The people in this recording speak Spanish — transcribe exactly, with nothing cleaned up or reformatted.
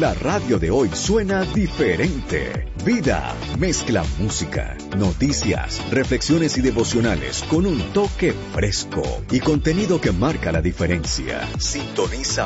La radio de hoy suena diferente. Vida mezcla música, noticias, reflexiones y devocionales con un toque fresco y contenido que marca la diferencia. Sintoniza